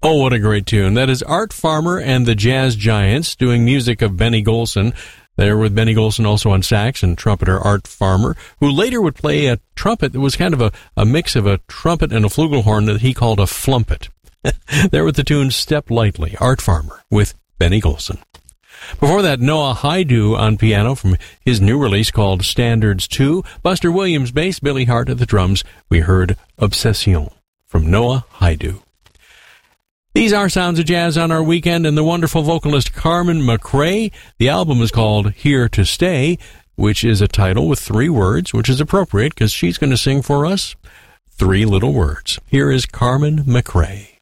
Oh, what a great tune. That is Art Farmer and the Jazz Giants doing music of Benny Golson. There with Benny Golson also on sax and trumpeter Art Farmer, who later would play a trumpet that was kind of a mix of a trumpet and a flugelhorn that he called a flumpet. There with the tune Step Lightly, Art Farmer with Benny Golson. Before that, Noah Haidu on piano from his new release called Standards 2. Buster Williams bass, Billy Hart at the drums. We heard Obsession from Noah Haidu. These are Sounds of Jazz on our weekend, and the wonderful vocalist Carmen McRae. The album is called Here to Stay, which is a title with 3 words, which is appropriate because she's going to sing for us 3 little words. Here is Carmen McRae.